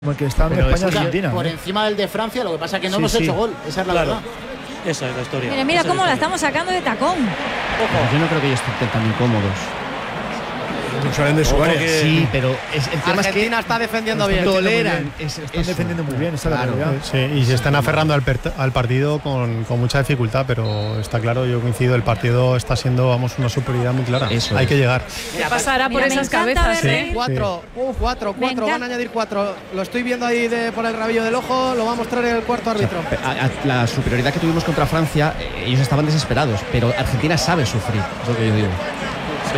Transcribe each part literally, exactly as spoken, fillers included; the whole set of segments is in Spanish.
Como el que está en Pero España es, Argentina. por ¿eh? encima del de Francia, lo que pasa es que no Sí, hemos sí. hecho gol. Esa es la Claro. verdad. Esa es la historia. Mira, mira Esa cómo es la historia. estamos sacando de tacón. Ojo. Yo no creo que ellos estén tan incómodos. Salen de su Ojo área. que- Sí, pero es, el tema Argentina es está defendiendo Están bien. defendiendo muy toleran bien. es- Están eso. defendiendo muy bien, esa es la Claro. realidad. Sí, y se están aferrando al, per- al partido con, con mucha dificultad, pero está claro, yo coincido, el partido está siendo, vamos, una superioridad muy clara. Eso Hay es. que llegar. ¿Qué pasará por Mira, me esas encanta cabezas, ver eh? reír. Cuatro, uh, cuatro, Me cuatro, van encanta. a añadir cuatro. Lo estoy viendo ahí de, por el rabillo del ojo, lo va a mostrar el cuarto árbitro. A- a- La superioridad que tuvimos contra Francia, eh, ellos estaban desesperados, pero Argentina sabe sufrir, es lo que yo digo. Sí.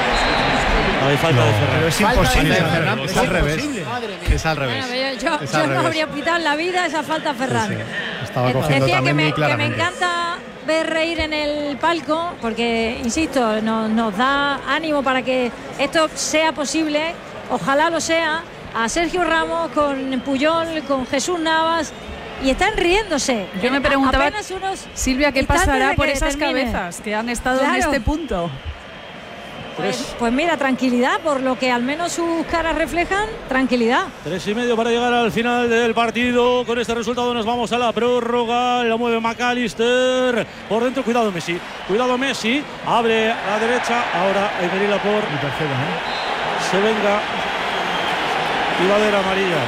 Hay falta de Ferran. Pero es Falta de imposible. Ferran. Ferran, Es Es al revés. imposible. Madre mía. Es al revés. Bueno, yo yo, Es yo al no revés. habría pitado en la vida esa falta a Ferran. Sí, sí. Estaba Eh, cogiendo Decía que también me, muy que me claramente. encanta ver reír en el palco, porque, insisto, nos, nos da ánimo para que esto sea posible. Ojalá lo sea. A Sergio Ramos, con Puyol, con Jesús Navas, y están riéndose. Yo me A- preguntaba, apenas unos Silvia, ¿qué instantes pasará de por que esas termine. cabezas que han estado Claro. en este punto? Pues, pues mira, tranquilidad, por lo que al menos sus caras reflejan, tranquilidad. Tres y medio para llegar al final del partido. Con este resultado nos vamos a la prórroga. La mueve McAllister. Por dentro, cuidado Messi. Cuidado Messi. Abre a la derecha. Ahora Emery Laporte. Y tercera, ¿eh? Se venga. Y va a haber amarilla.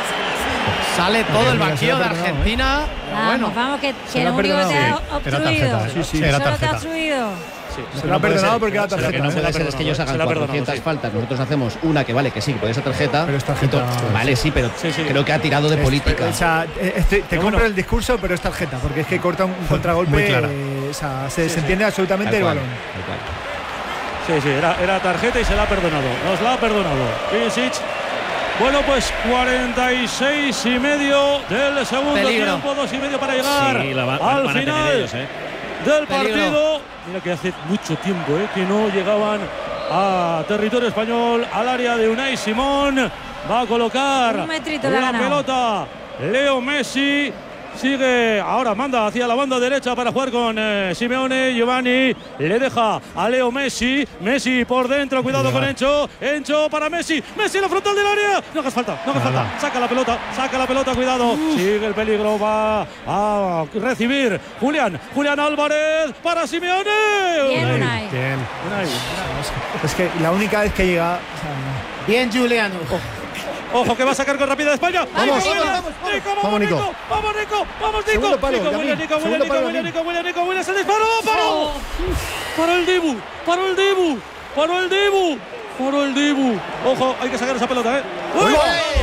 Sale todo el mira, se banquillo lo de ha perdonado, Argentina. Vamos, Bueno, vamos, que, se que lo lo ha único que te ha perdonado, Era obstruido. tarjeta, Sí, sí. Era Solo te ha tarjeta. obstruido. Sí. Se lo ha perdonado porque era Se la- tarjeta. Lo que no se la puede ha ser es que ellos perdonado, hagan se la ha perdonado, cuatrocientas sí. faltas. Nosotros hacemos una que vale, que sí, que puede ser tarjeta. Pero es tarjeta. Entonces, vale, sí, pero Sí, sí. creo que ha tirado de Es- política. O sea, eh, este- te Pero compro bueno. el discurso, pero es tarjeta, porque es que corta un, un contragolpe. Muy clara. eh, o sea, se, Sí, se sí. entiende absolutamente Tal el cual, balón. tal cual. Sí, sí, era, era tarjeta y se la ha perdonado. Nos la ha perdonado. Pisic. Bueno, pues cuarenta y seis y medio del segundo Peligro. tiempo, dos y medio para llegar Sí, la va- al van a tener final ellos, ¿eh? del Peligro. partido. Mira que hace mucho tiempo ¿eh? que no llegaban a territorio español, al área de Unai Simón. Va a colocar Un metrito le ha la ganado. pelota Leo Messi. Sigue, ahora manda hacia la banda derecha para jugar con eh, Simeone. Giovanni le deja a Leo Messi. Messi por dentro, cuidado con Encho. Encho para Messi. Messi en la frontal del área. No hagas falta, no hagas Nada. falta. Saca la pelota, saca la pelota, cuidado. Sigue el peligro, va a recibir Julián. Julián Álvarez para Simeone. Bien, Unai. Unai. Bien. Unai. Es que la única vez que llega. O sea, Bien, Julián. Ojo que va a sacar con rapidez España. Vamos, Nico, vamos, Williams. Nico, Vamos, Nico. Nico. Vamos, Nico. Vamos, Nico. Segundo palo, Nico, Yamil. Williams, Nico, Segundo Williams, Nico, palo, Williams, Yamil. Nico, Williams, Nico, Williams, el disparo. ¡Paró! Paró el Dibu. Paró el Dibu. Paró el Dibu. Paró el Dibu. Ojo, hay que sacar esa pelota, ¿eh? ¡Uy!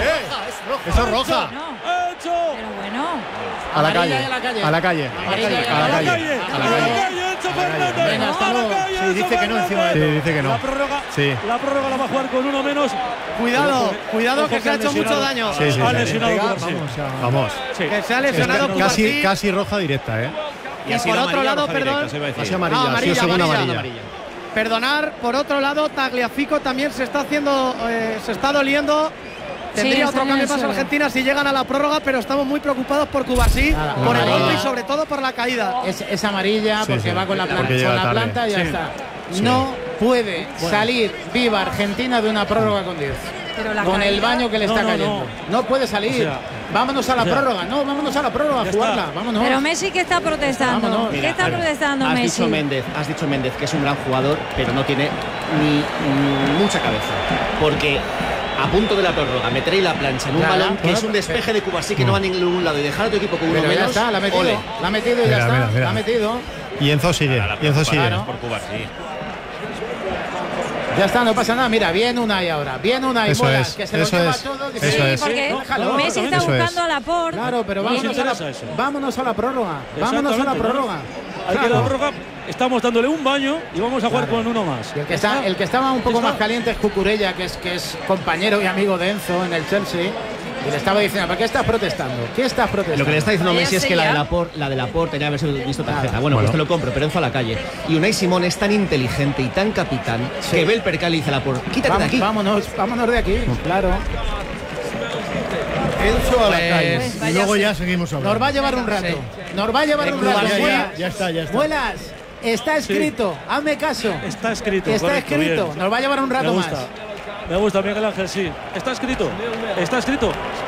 Eso es roja. No, ¡Hecho! pero bueno. A la Amarilla calle. y a la calle. A la calle. Amarilla y a A la la ¡A la calle. calle! ¡A la calle! ¡Enzo Fernández! Venga, hasta ¡A la luego. calle, Sí, Enzo dice que no encima de Sí, Fernández! dice que no. La prórroga, Sí. la prórroga la va a jugar con uno menos. cuidado, Ojo, cuidado ojo que se ha han hecho mucho lesionado. daño. Sí, sí, Ha sí. lesionado pega, Cubarsí. vamos, o sea, Vamos. Sí. Que se ha lesionado Casi, Cubarsí. casi roja directa, ¿eh? Y por otro lado, perdón, Casi amarilla. No, sí, amarilla, segunda amarilla. amarilla. perdonar, por otro lado, Tagliafico también se está haciendo, eh, se está doliendo. Tendría Sí, otro está en cambio el más suelo. Argentina si llegan a la prórroga, pero estamos muy preocupados por Cubarsí, Nada, por el amarilla. golpe y sobre todo por la caída. Es, es amarilla Sí, porque sí. va con la, plan- Porque con llega la tarde. planta y ya Sí. está. Sí. No puede salir viva Argentina de una prórroga con diez. Pero la Con el caída- baño que le No, está no, cayendo. No, no. puede salir. O sea, vámonos a la o sea, prórroga. No, vámonos a la prórroga a ya jugarla. está. Vámonos. Pero Messi, ¿qué está protestando? Vámonos. ¿Qué Mira, está a ver, protestando has Messi? dicho Méndez, has dicho Méndez que es un gran jugador, pero no tiene ni mm, mucha cabeza. Porque a punto de la prórroga, meter ahí la plancha en un Claro, balón que bueno, es un despeje de Cubarsí que no va a ningún lado y dejar a tu equipo con uno Pero ya menos. está, la ha metido. ole. La ha metido y ya Mira, está. mira, mira. La ha metido. Y Enzo sigue. Y Enzo sigue. Claro. Ya está, no pasa nada. Mira, bien Unai ahora. Bien Unai. Eso Mola, es, que se lo eso lleva es, todo. eso Sí, es. porque déjalo. Messi está Eso es. buscando a Laporte. Claro, pero No vámonos, nos a la, interesa eso. vámonos a la prórroga. Vámonos a la Exactamente, prórroga. Hay que la prórroga. Estamos dándole un baño y vamos a jugar Claro. con uno más. Y el que, está, el que estaba un poco Está- más caliente es Cucurella, que es, que es compañero y amigo de Enzo en el Chelsea. Y le estaba diciendo, ¿para qué estás protestando? ¿Qué estás protestando? Lo que le está diciendo Váyanse Messi es que la de ya. Laporte, la de Laporte tenía que haber visto tarjeta. Claro. Bueno, pues Bueno. te lo compro, pero Enzo a la calle. Y Unai Simón es tan inteligente y tan capitán que ve el percal y dice a Laporte, quítate Vamos, de aquí. Vámonos, vámonos de aquí, claro. Enzo a la Pues, calle. pues Y luego váyase. ya seguimos hablando. Nos va a llevar un rato. Nos va a llevar un rato. Ya, ya, Muelas, ya está, ya está. Muelas, está escrito. Hazme caso. Está escrito. Está correcto, escrito. bien. Nos va a llevar un rato Me más. gusta. Me gusta, Miguel Ángel, sí. Está escrito. Está escrito.